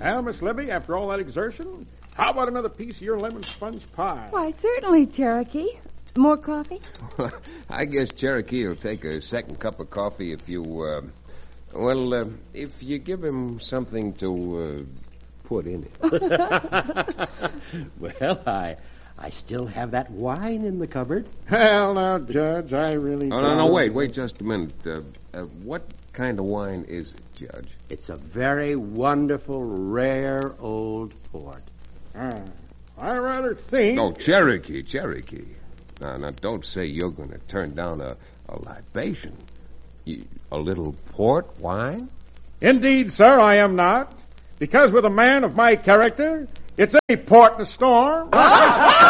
Well, Miss Libby, after all that exertion, how about another piece of your lemon sponge pie? Why, certainly, Cherokee. More coffee? I guess Cherokee will take a second cup of coffee if you, if you give him something to put in it. Well, I still have that wine in the cupboard. Well, now, Judge, I really Oh, don't... no, wait just a minute. What kind of wine is it, Judge? It's a very wonderful, rare old port. I rather think... Oh, Cherokee. Now, don't say you're going to turn down a libation. A little port wine? Indeed, sir, I am not. Because with a man of my character, it's any port in a storm.